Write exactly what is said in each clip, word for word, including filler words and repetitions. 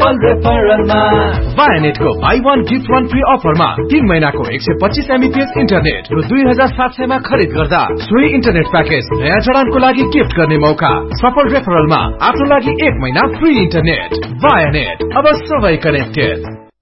सफल रेफरलमा वायानेटको by one gift one free अफरमा तीन महिनाको एक सय पच्चीस एमबीपीएस इन्टरनेट र दुई हजार सात सयमा खरिद गर्दा सोही इन्टरनेट प्याकेज नयाँ जडानको लागि गिफ्ट गर्ने मौका। सफल रेफरलमा आफ्नो लागि एक महिना फ्री इन्टरनेट। वायानेट, अब सबै कनेक्टेड।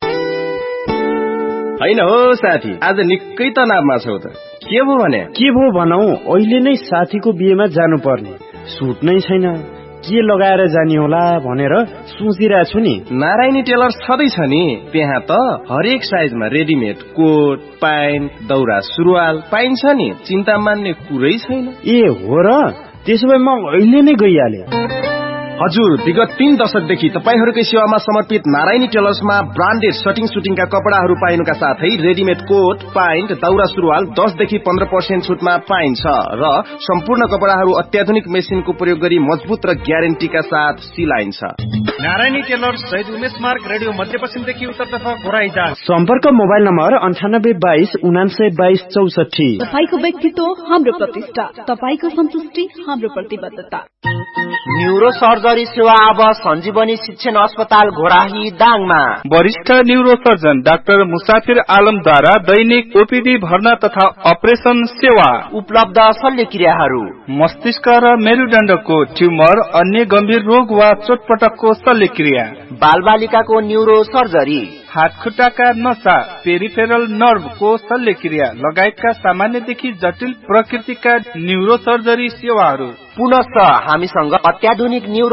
हैन हो साथी, आज निकै तनावमा छौ त, के भो भने? के भो भनौ, अहिले नै साथीको बिहेमा जानु पर्ने, सुट नै छैन, के लगाएर जाने होला भनेर सोचिरहेको छु नि। नारायणी टेलर छँदैछ नि, त्यहाँ त हरेक साइजमा रेडिमेड कोट, प्यान्ट, दौरा सुरुवाल पाइन्छ नि, चिन्ता मान्ने कुरै छैन। ए हो र, त्यसो भए म अहिले नै गइहाले। हजुर, विगत तीन दशकदेखि तपाईहरूकै सेवामा समर्पित नारायणी टेलर्समा ब्रान्डेड सटिङ सुटिङका कपडाहरू पाइनुका साथै रेडिमेड कोट, प्यान्ट, दौरा सुरुवाल दस देखि पन्ध्र पर्सेन्ट छुटमा पाइन्छ र सम्पूर्ण कपडाहरू अत्याधुनिक मेसिनको प्रयोग गरी मजबुत र ग्यारेन्टीका साथ सिलाइन्छ। नारायणी टेलर्स शहीद उमेश मार्ग, रेडियो मध्यपश्चिमदेखि उत्तरतर्फ घोराइजा। सम्पर्क मोबाइल नम्बर अन्ठानब्बे बाइस उनान्सय बाइस चौसठी। तपाईको व्यक्तित्व हाम्रो प्रतिष्ठा, तपाईको सन्तुष्टि हाम्रो प्रतिबद्धता। न्यूरो सर्जरी सेवा अब सञ्जीवनी शिक्षण अस्पताल घोराही दाङमा। वरिष्ठ न्यूरो सर्जन डाक्टर मुसाफिर आलमद्वारा दैनिक ओपीडी भर्ना तथा अपरेसन सेवा उपलब्ध। शल्यक्रियाहरू मस्तिष्क र मेरुदण्डको ट्युमर, अन्य गम्भीर रोग वा चोटपटकको शल्यक्रिया, बालबालिकाको न्यूरो सर्जरी, हात खुट्टाका नसा, पेरिफेरल नर्भको शल्यक्रिया लगायतका सामान्यदेखि जटिल प्रकृतिका न्यूरो सर्जरी सेवाहरू। पुनश्च हामीसँग अत्याधुनिक न्यूरो